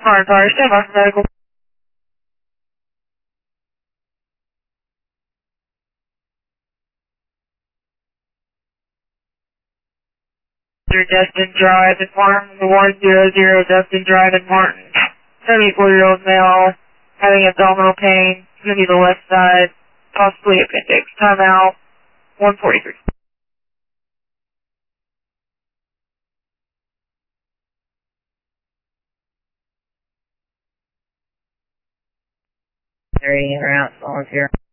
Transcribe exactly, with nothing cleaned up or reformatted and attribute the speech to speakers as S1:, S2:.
S1: Alright, sorry, stand by for medical. Destin Drive in Martin, one zero zero Destin Drive in Martin. seventy-four-year-old male having abdominal pain, going to be the left side, possibly appendix. Time out, one forty-three. Three, around volunteer.